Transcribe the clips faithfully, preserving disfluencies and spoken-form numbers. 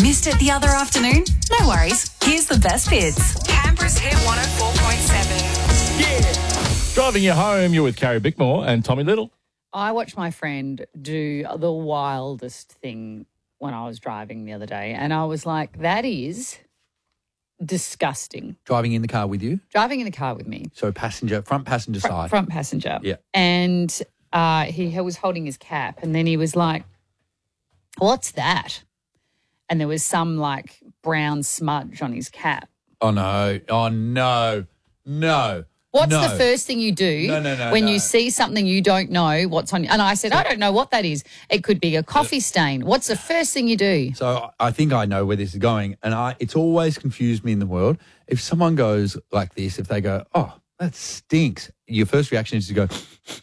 Missed it the other afternoon? No worries. Here's the best bits. Canberra's Hit one oh four point seven. Yeah. Driving you home, you're with Carrie Bickmore and Tommy Little. I watched my friend do the wildest thing when I was driving the other day, and I was like, that is disgusting. Driving in the car with you? Driving in the car with me. So passenger, front passenger Front, side. front passenger. Yeah. And uh, he, he was holding his cap, and then he was like, what's that? And there was some like brown smudge on his cap. Oh, no. Oh, no. No. What's no. the first thing you do No, no, no, when no. you see something you don't know what's on? And I said, I don't know what that is. It could be a coffee stain. What's the first thing you do? So I think I know where this is going, and I it's always confused me in the world. If someone goes like this, if they go, oh, that stinks, your first reaction is to go,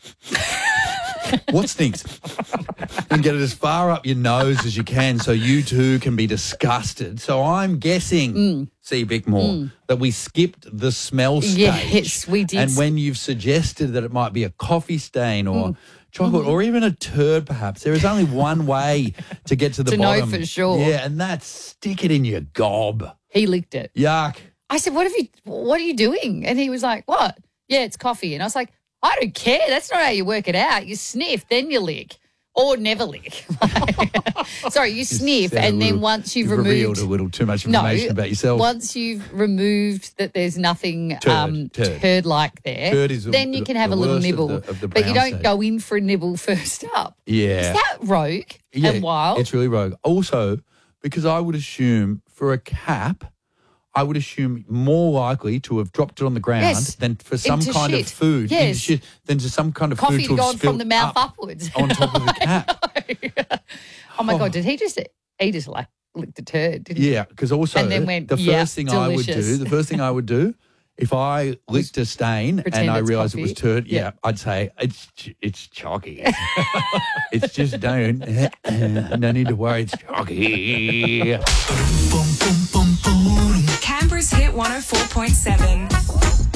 what stinks? And get it as far up your nose as you can so you too can be disgusted. So I'm guessing, Mm. C. Bickmore, mm. that we skipped the smell stage. Yes, we did. And when you've suggested that it might be a coffee stain or mm. chocolate mm. or even a turd perhaps, there is only one way to get to the to bottom. know for sure. Yeah, and that's stick it in your gob. He licked it. Yuck. I said, what have you, what are you doing? And he was like, what? Yeah, it's coffee. And I was like, I don't care. That's not how you work it out. You sniff, then you lick. Or never lick. Sorry, you sniff, said a and little- then once you've, you've removed revealed a little too much information no, about yourself. Once you've removed that there's nothing Turd, um, turd. turd-like there, Turd is the- then you can have the a little worst of nibble. the- of the but you brown don't stage. go in for a nibble first up. Yeah. Is that rogue Yeah, and wild? It's really rogue. Also, because I would assume for a cap, I would assume more likely to have dropped it on the ground Yes, than for some into kind shit. of food. Yes. into shit, than to some kind of Coffee food to have gone from spilt the mouth up upwards. on top of the cap. Oh, my Oh. God, did he just, he just like licked a turd, didn't he? Yeah, because also And then went, the first "Yeah, thing I would do, delicious." the first thing I would do, if I licked a stain Pretend and I it's realised it was coffee. turd, yeah, Yeah. I'd say it's it's chalky. It's just don't no need to worry, it's chalky. Canberra's Hit one oh four point seven.